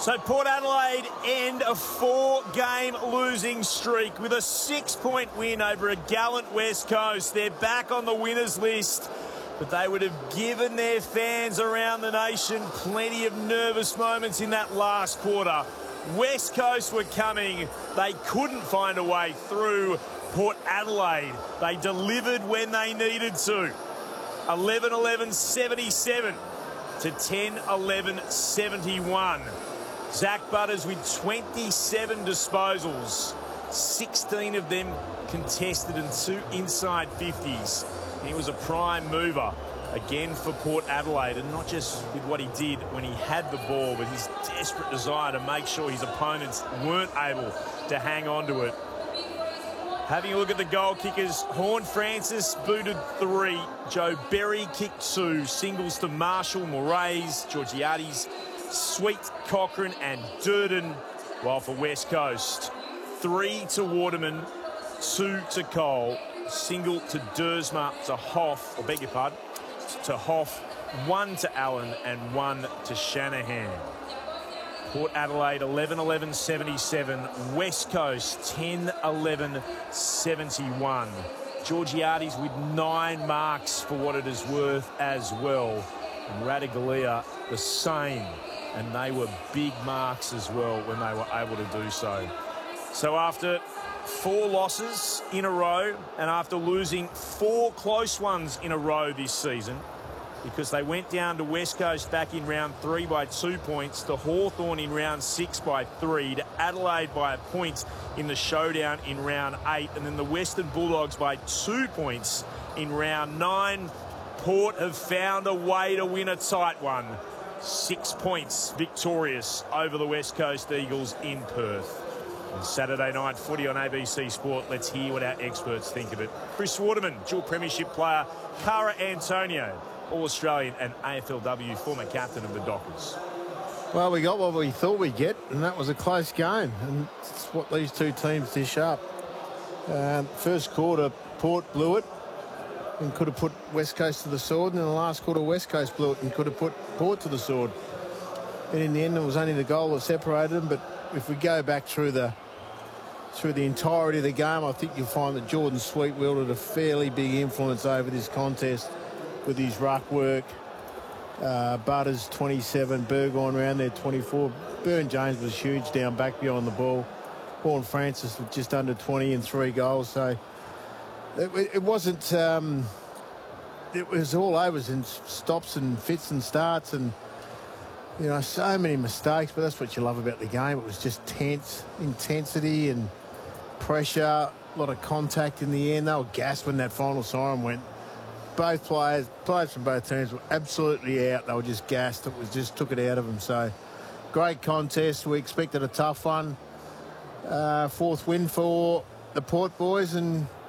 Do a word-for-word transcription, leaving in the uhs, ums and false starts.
So Port Adelaide end a four-game losing streak with a six-point win over a gallant West Coast. They're back on the winners list, but they would have given their fans around the nation plenty of nervous moments in that last quarter. West Coast were coming. They couldn't find a way through Port Adelaide. They delivered when they needed to. eleven eleven seventy-seven to ten eleven seventy-one. Zach Butters with twenty-seven disposals, sixteen of them contested and two inside fifties. He was a prime mover again for Port Adelaide, and not just with what he did when he had the ball, but his desperate desire to make sure his opponents weren't able to hang on to it. Having a look at the goal kickers, Horne-Francis booted three, Joe Berry kicked two, singles to Marshall, Moraes, Georgiades, Sweet, Cochrane and Durden, while for West Coast, three to Waterman, two to Cole, single to Dersma, to Hoff, or beg your pardon, to Hoff, one to Allen and one to Shanahan. Port Adelaide eleven eleven seventy-seven, West Coast ten eleven seventy-one. Georgiades with nine marks for what it is worth as well. And Ratugolea the same, and they were big marks as well when they were able to do so. So after four losses in a row and after losing four close ones in a row this season, because they went down to West Coast back in round three by two points, to Hawthorn in round six by three, to Adelaide by a point in the showdown in round eight, and then the Western Bulldogs by two points in round nine. Port have found a way to win a tight one. Six points victorious over the West Coast Eagles in Perth. And Saturday night footy on A B C Sport. Let's hear what our experts think of it. Chris Waterman, dual premiership player. Cara Antonio, All-Australian and A F L W former captain of the Dockers. Well, we got what we thought we'd get, and that was a close game. And it's what these two teams dish up. Um, first quarter, Port blew it and could have put West Coast to the sword. And in the last quarter, West Coast blew it and could have put Port to the sword. And in the end, it was only the goal that separated them. But if we go back through the through the entirety of the game, I think you'll find that Jordan Sweet wielded a fairly big influence over this contest with his ruck work. Uh, Butters twenty-seven, Burgoyne around there twenty-four. Burn James was huge down back behind the ball. Horne-Francis was just under twenty and three goals. So it, it wasn't. Um, it was all overs and stops and fits and starts, and you know, so many mistakes. But that's what you love about the game. It was just tense, intensity and pressure. A lot of contact in the end. They were gassed when that final siren went. Both players, players from both teams were absolutely out. They were just gassed. It was just took it out of them. So great contest. We expected a tough one. Uh, fourth win for the Port boys, and